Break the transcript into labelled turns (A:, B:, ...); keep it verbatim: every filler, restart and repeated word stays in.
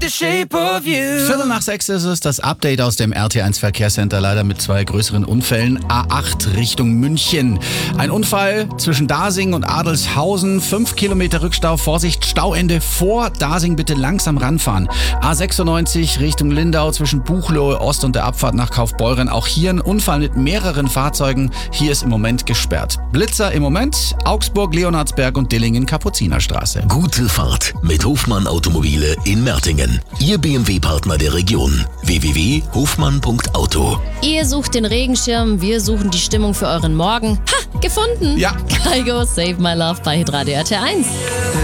A: the shape of you.
B: Viertel nach sechs ist es, das Update aus dem R T eins Verkehrscenter, leider mit zwei größeren Unfällen. A acht Richtung München. Ein Unfall zwischen Dasing und Adelshausen. Fünf Kilometer Rückstau. Vorsicht, Stauende vor Dasing, bitte langsam ranfahren. A sechsundneunzig Richtung Lindau zwischen Buchloe Ost und der Abfahrt nach Kaufbeuren. Auch hier ein Unfall mit mehreren Fahrzeugen. Hier ist im Moment gesperrt. Blitzer im Moment. Augsburg, Leonhardsberg und Dillingen, Kapuzinerstraße.
C: Gute Fahrt mit Hofmann Automobile in Mertingen. Ihr B M W-Partner der Region. w w w punkt hofmann punkt auto.
D: Ihr sucht den Regenschirm, wir suchen die Stimmung für euren Morgen. Ha, gefunden!
B: Ja.
D: Kaigo, Save My Love bei Hitradio R T eins.